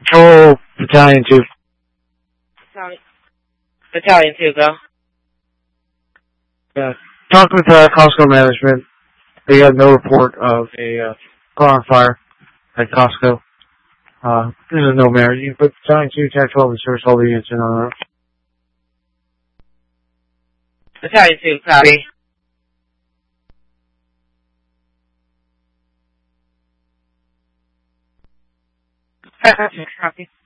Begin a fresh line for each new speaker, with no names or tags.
Oh, Battalion 2.
Battalion 2, go.
Yeah. Talk with Costco management. They got no report of a car on fire at Costco. There's no merit. You can put Battalion 2, Tech 12, and search all the units in on that.
Battalion 2, copy. Copy.